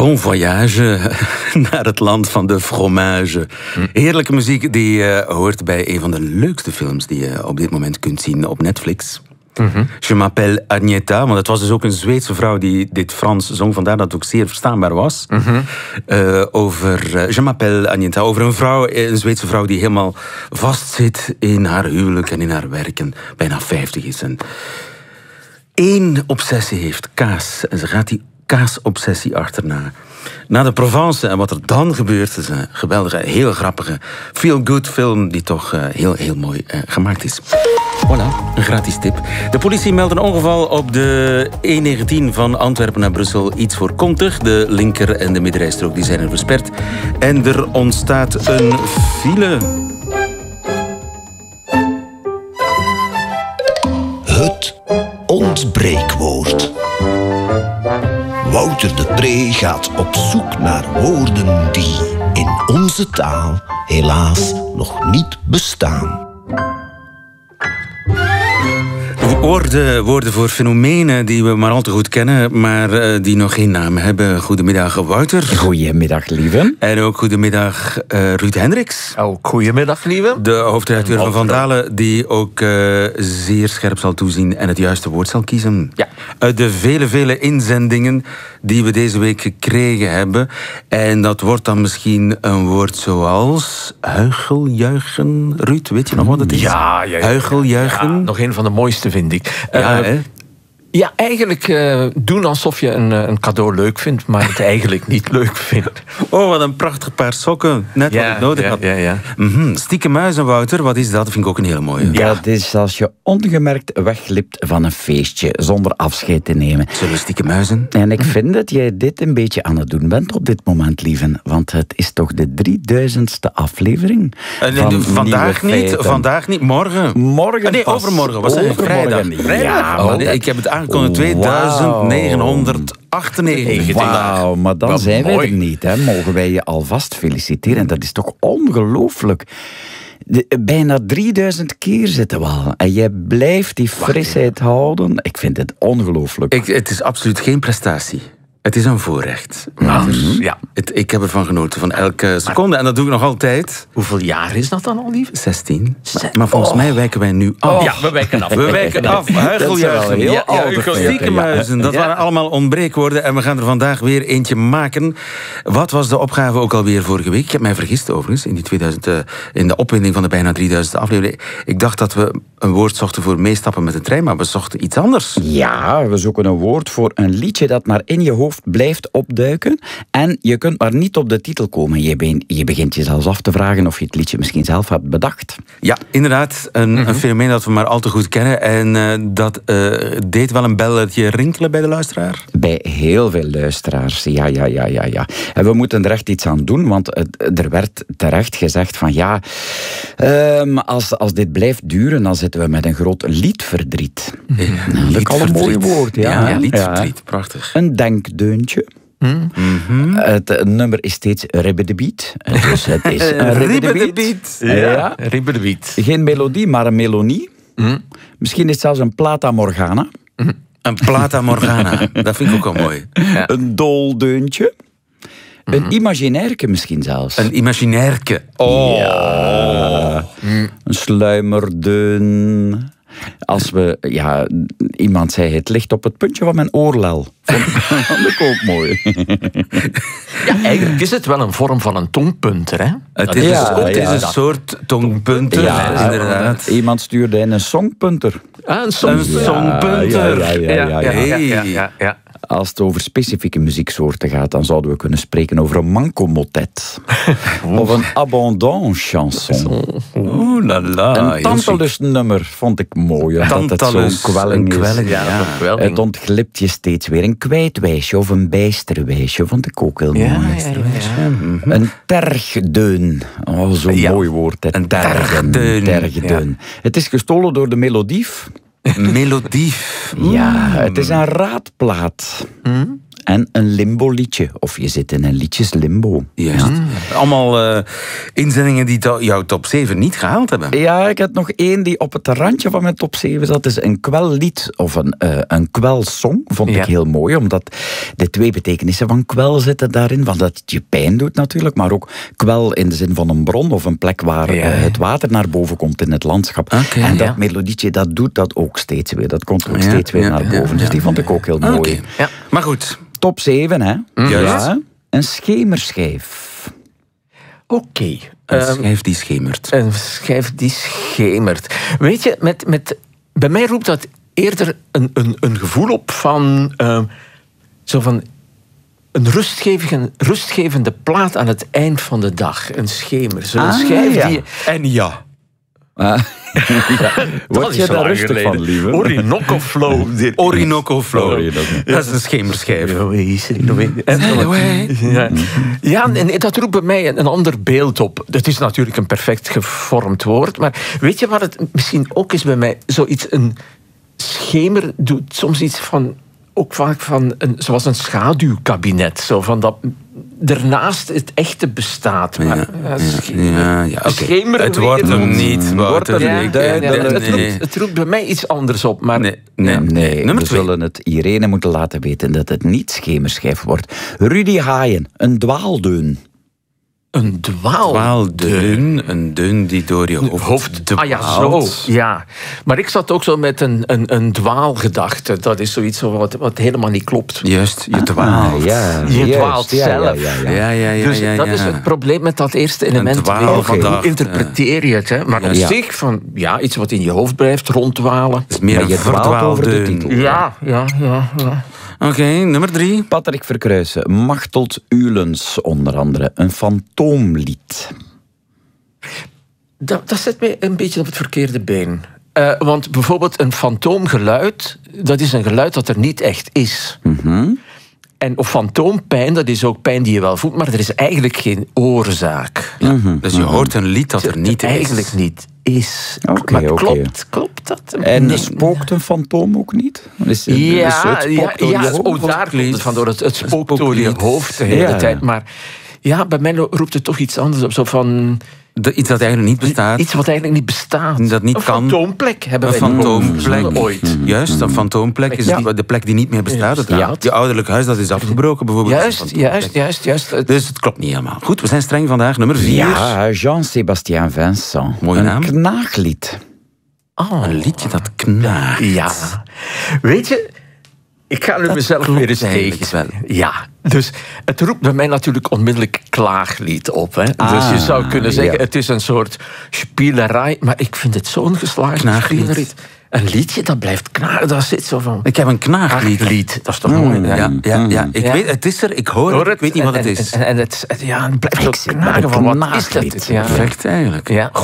Bon voyage naar het land van de fromage. Heerlijke muziek die hoort bij een van de leukste films die je op dit moment kunt zien op Netflix. Je m'appelle Agneta, want het was dus ook een Zweedse vrouw die dit Frans zong, vandaar dat het ook zeer verstaanbaar was. Over Je m'appelle Agneta, over een Zweedse vrouw die helemaal vastzit in haar huwelijk en in haar werk en bijna 50 is. En één obsessie heeft, kaas. En ze gaat die kaasobsessie achterna. Na de Provence en wat er dan gebeurt, is een geweldige, heel grappige, feel-good film die toch heel mooi gemaakt is. Voilà, een gratis tip. De politie meldt een ongeval op de E19 van Antwerpen naar Brussel. Iets voorkomtig. De linker- en de middenrijstrook die zijn er versperd. En er ontstaat een file. Het ontbreekwoord. Wouter de Pre gaat op zoek naar woorden die in onze taal helaas nog niet bestaan. Woorden voor fenomenen die we maar al te goed kennen, maar die nog geen naam hebben. Goedemiddag, Wouter. Goedemiddag, lieve. En ook goedemiddag, Ruud Hendricks. Ook goedemiddag, lieve. De hoofdredacteur van Van Dalen, die ook zeer scherp zal toezien en het juiste woord zal kiezen. Ja. Uit de vele inzendingen die we deze week gekregen hebben. En dat wordt dan misschien een woord zoals huicheljuichen. Ruud, weet je nog wat het is? Ja. Huicheljuichen. Ja, nog een van de mooiste, vind ik. Ja, hè? Ja, eigenlijk doen alsof je een cadeau leuk vindt, maar het eigenlijk niet leuk vindt. Oh, wat een prachtig paar sokken. Net wat ik nodig had. Ja. Stiekem muizen, Wouter, wat is dat? Dat vind ik ook een hele mooie. Ja. Dat is als je ongemerkt wegglipt van een feestje, zonder afscheid te nemen. Zullen we stiekem muizen? En ik vind dat jij dit een beetje aan het doen bent op dit moment, lieve. Want het is toch de 3000ste aflevering van Vandaag niet, morgen. Morgen Nee, pas. overmorgen. Was het vrijdag? Ja, ik heb het aangekondigd, 2998. Wauw, maar dan Wat zijn wij mooi. er niet. Hè. Mogen wij je alvast feliciteren. Dat is toch ongelooflijk. Bijna 3000 keer zitten we al. En jij blijft die frisheid houden. Ik vind het ongelooflijk. Het is absoluut geen prestatie. Het is een voorrecht. Ja. Ik heb ervan genoten, van elke seconde. En dat doe ik nog altijd. Hoeveel jaar is dat dan al, lieve? 16. Maar volgens mij wijken wij nu af. Ja, we wijken af. We wijken af. Huicheljuichen. heel oude feiten, Stiekenmuizen. Dat waren allemaal ontbreekwoorden. En we gaan er vandaag weer eentje maken. Wat was de opgave ook alweer vorige week? Ik heb mij vergist overigens in de opwinding van de bijna 3000e aflevering. Ik dacht dat we een woord zochten voor meestappen met de trein, maar we zochten iets anders. Ja, we zoeken een woord voor een liedje dat maar in je hoofd blijft opduiken. En je kunt maar niet op de titel komen. Je begint je zelfs af te vragen of je het liedje misschien zelf hebt bedacht. Ja, inderdaad. Een fenomeen dat we maar al te goed kennen. En dat deed wel een belletje rinkelen bij de luisteraar. Bij heel veel luisteraars, ja. En we moeten er echt iets aan doen, want er werd terecht gezegd van ja, als dit blijft duren, dan zitten we met een groot liedverdriet. Dat is al een mooi woord, ja. Ja, liedverdriet, prachtig. Een denkdeuntje. Het nummer is steeds ribbedebeat. Dus het is een ribbedebeat. Ja. Ribbedebiet. Geen melodie, maar een melonie. Misschien is het zelfs een plata morgana. Een plata morgana. Dat vind ik ook wel mooi. Ja. Een doldeuntje. Een imaginairke misschien zelfs. Een imaginairke. Oh. Ja. Een sluimerdeun. Als we, iemand zei het ligt op het puntje van mijn oorlel. Vond ik ook mooi. Ja, eigenlijk is het wel een vorm van een tongpunter, hè? Het is een soort tongpunter, Ja, inderdaad. Iemand stuurde in een songpunter. Een songpunter. Ja. Als het over specifieke muzieksoorten gaat, dan zouden we kunnen spreken over een manco-motet. Of een abandon chanson. Oeh la la. Een tantalus-nummer vond ik mooi. Dat het zo'n kwelling is. Het ontglipt je steeds weer. Een kwijtwijsje of een bijsterwijsje vond ik ook heel mooi. Een tergdeun. Oh, zo'n mooi woord. Een tergdeun. Het is gestolen door de melodief. Melodief. Ja, het is een raadplaat. En een limbo-liedje. Of je zit in een liedjeslimbo. Juist. Allemaal inzendingen die jouw top 7 niet gehaald hebben. Ja, ik had nog één die op het randje van mijn top 7 zat. Dat is een kwellied of een kwelsong. Vond ik heel mooi, omdat de twee betekenissen van kwel zitten daarin. Want dat het je pijn doet natuurlijk, maar ook kwel in de zin van een bron of een plek waar het water naar boven komt in het landschap. En dat melodietje, dat doet dat ook steeds weer. Dat komt ook steeds weer naar boven. Dus die vond ik ook heel mooi. Ja. Maar goed. Top 7, hè? Juist. Ja, een schemerschijf. Oké. Een schijf die schemert. Een schijf die schemert. Weet je, bij mij roept dat eerder een gevoel op van... zo van een rustgevende plaat aan het eind van de dag. Een schemer. Zo'n schijf die... En ja. Word je daar rustig van, lieve? Orinoco Flow. Orinoco Flow. Dat is een schemerschijf. Ja, en dat roept bij mij een ander beeld op. Dat is natuurlijk een perfect gevormd woord. Maar weet je wat het misschien ook is bij mij? Zoiets, een schemer doet soms iets van... Ook vaak van zoals een schaduwkabinet. Zo van dat ernaast het echte bestaat. Maar, het wordt hem niet. Het roept bij mij iets anders op. Maar nee, we zullen het Irene moeten laten weten dat het niet schemerschijf wordt. Rudy Haaien, een dwaaldeun. Een dwaaldeun. Een deun die door je hoofd dwaalt. Ah ja, zo. Ja. Maar ik zat ook zo met een dwaalgedachte. Dat is zoiets wat helemaal niet klopt. Juist, je dwaalt. Je dwaalt zelf. Dus dat is het probleem met dat eerste element. Hoe interpreteer je het? Hè? Maar op zich, van, iets wat in je hoofd blijft, ronddwalen. Het is meer een verdwaaldeun. Ja. Oké, nummer 3. Patrick Verkruijsen, Machteld Ulens onder andere. Een fantoomlied. Dat zet mij een beetje op het verkeerde been. Want bijvoorbeeld een fantoomgeluid, dat is een geluid dat er niet echt is. Of fantoompijn, dat is ook pijn die je wel voelt, maar er is eigenlijk geen oorzaak. Dus je hoort een lied dat er niet is. Eigenlijk niet is. Maar klopt dat? En spookt een fantoom ook niet? Daar komt het vandoor. Het spookt door je hoofd de hele tijd. Maar bij mij roept het toch iets anders op. Zo van... Iets dat eigenlijk niet bestaat. Iets wat eigenlijk niet bestaat. Dat niet een kan. Fantoomplek hebben we fantoomplek ooit. Juist, een fantoomplek is de plek die niet meer bestaat. Je ouderlijk huis dat is afgebroken bijvoorbeeld. Juist. Dus het klopt niet helemaal. Goed, we zijn streng vandaag. Nummer 4. Ja, Jean-Sébastien Vincent. Mooie naam. Een knaaglied. Een liedje dat knaagt. Ja. Weet je... Ik ga nu mezelf weer eens tegen. Ja, dus het roept bij mij natuurlijk onmiddellijk klaaglied op. Hè. Dus je zou kunnen zeggen, het is een soort spielerij, maar ik vind het zo'n geslaagd spielerij. Een liedje dat blijft knagen, dat zit zo van... Ik heb een knaaglied. Dat is toch mooi? Ja. Ik weet, het is er, ik hoor het, ik weet niet wat het is. En het blijft zo knagen van, wat is dat? Perfect eigenlijk. Ja.